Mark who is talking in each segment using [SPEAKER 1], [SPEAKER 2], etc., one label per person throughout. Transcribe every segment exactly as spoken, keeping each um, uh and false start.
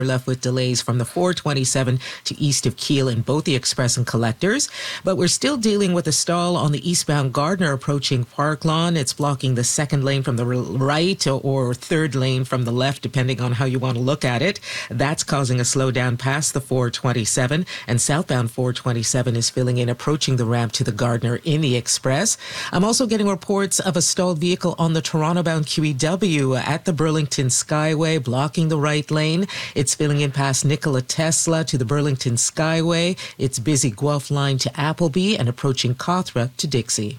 [SPEAKER 1] We're left with delays from the four twenty-seven to east of Kiel in both the express and collectors. But we're still dealing with a stall on the eastbound Gardner approaching Park Lawn. It's blocking the second lane from the right or third lane from the left, depending on how you want to look at it. That's causing a slowdown past the four twenty-seven. And southbound four twenty-seven is filling in approaching the ramp to the Gardner in the express. I'm also getting reports of a stalled vehicle on the Toronto-bound Q E W at the Burlington Skyway, blocking the right lane. It's filling in past Nikola Tesla to the Burlington Skyway. It's busy Guelph line to Appleby and approaching Cawthra to Dixie.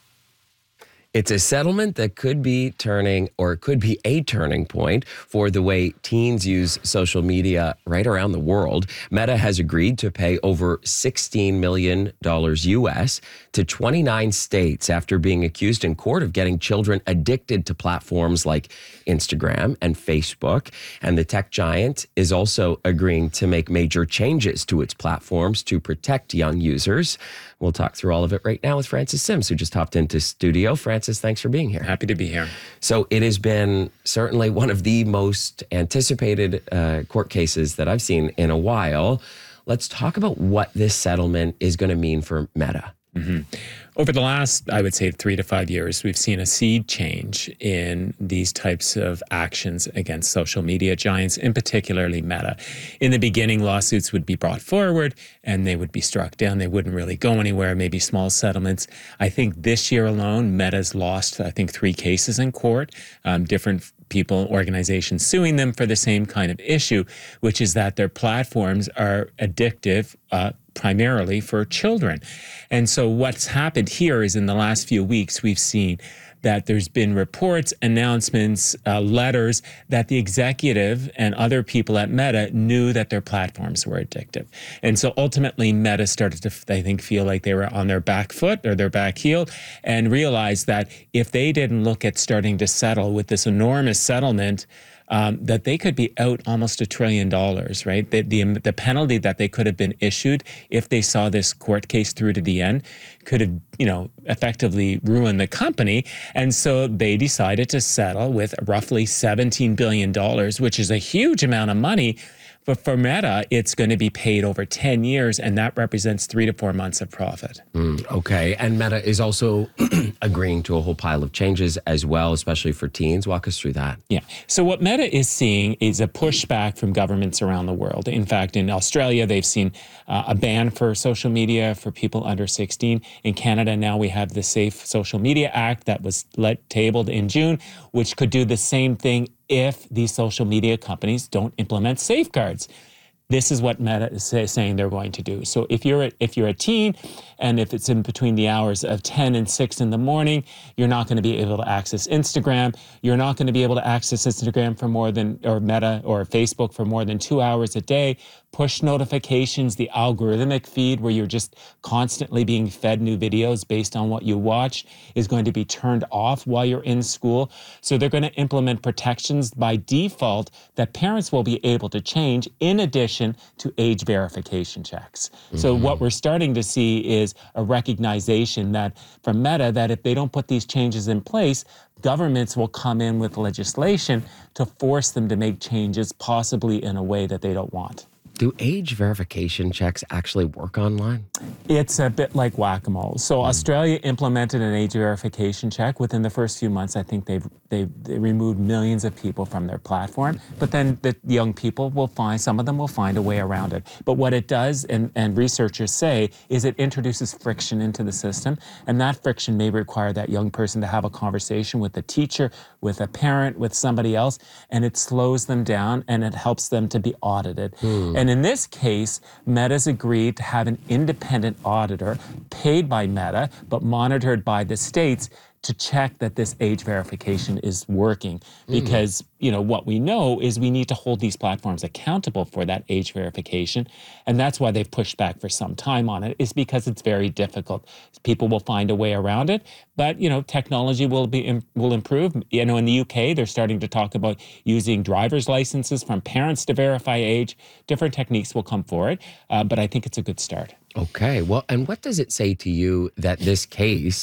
[SPEAKER 2] It's a settlement that could be turning, or it could be a turning point for the way teens use social media right around the world. Meta has agreed to pay over sixteen million dollars U S to twenty-nine states after being accused in court of getting children addicted to platforms like Instagram and Facebook. And the tech giant is also agreeing to make major changes to its platforms to protect young users. We'll talk through all of it right now with Francis Sims, who just hopped into studio. Francis, thanks for being here.
[SPEAKER 3] Happy to be here.
[SPEAKER 2] So it has been certainly one of the most anticipated uh, court cases that I've seen in a while. Let's talk about what this settlement is going to mean for Meta.
[SPEAKER 3] Mm-hmm. Over the last, I would say, three to five years, we've seen a sea change in these types of actions against social media giants, and particularly Meta. In the beginning, lawsuits would be brought forward and they would be struck down. They wouldn't really go anywhere, maybe small settlements. I think this year alone, Meta's lost, I think, three cases in court, um, different people, organizations suing them for the same kind of issue, which is that their platforms are addictive, uh, primarily for children. And so what's happened here is in the last few weeks, we've seen that there's been reports, announcements, uh, letters that the executive and other people at Meta knew that their platforms were addictive. And so ultimately Meta started to, I think, feel like they were on their back foot or their back heel and realized that if they didn't look at starting to settle with this enormous settlement, Um, that they could be out almost a trillion dollars, right? The, the the penalty that they could have been issued if they saw this court case through to the end could have, you know, effectively ruined the company. And so they decided to settle with roughly seventeen billion dollars, which is a huge amount of money. But for Meta, it's going to be paid over ten years, and that represents three to four months of profit.
[SPEAKER 2] Mm, okay. And Meta is also agreeing to a whole pile of changes as well, especially for teens. Walk us through that.
[SPEAKER 3] Yeah. So what Meta is seeing is a pushback from governments around the world. In fact, in Australia, they've seen uh, a ban for social media for people under sixteen. In Canada, now we have the Safe Social Media Act that was let, tabled in June, which could do the same thing if these social media companies don't implement safeguards. This is what Meta is say, saying they're going to do. So if you're a, if you're a teen, and if it's in between the hours of ten and six in the morning, you're not going to be able to access Instagram. You're not going to be able to access Instagram for more than, or Meta or Facebook for more than two hours a day. Push notifications, the algorithmic feed where you're just constantly being fed new videos based on what you watch is going to be turned off while you're in school. So they're going to implement protections by default that parents will be able to change in addition to age verification checks. Mm-hmm. So what we're starting to see is a recognition that from Meta that if they don't put these changes in place, governments will come in with legislation to force them to make changes, possibly in a way that they don't want.
[SPEAKER 2] Do age verification checks actually work online?
[SPEAKER 3] It's a bit like whack-a-mole. So mm. Australia implemented an age verification check. Within the first few months, I think they've, they've they removed millions of people from their platform. But then the young people will find, some of them will find a way around it. But what it does, and, and researchers say, is it introduces friction into the system. And that friction may require that young person to have a conversation with a teacher, with a parent, with somebody else. And it slows them down and it helps them to be audited. Mm. And in this case, Meta's agreed to have an independent auditor paid by Meta, but monitored by the states to check that this age verification is working. Because, mm. you know, what we know is we need to hold these platforms accountable for that age verification. And that's why they've pushed back for some time on it, is because it's very difficult. People will find a way around it, but, you know, technology will be will improve. You know, in the U K, they're starting to talk about using driver's licenses from parents to verify age. Different techniques will come forward, uh, but I think it's a good start.
[SPEAKER 2] Okay. Well, and what does it say to you that this case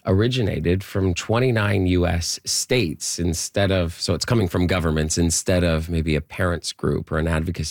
[SPEAKER 2] originated from twenty-nine U S states instead of, so it's coming from governments instead of maybe a parents group or an advocacy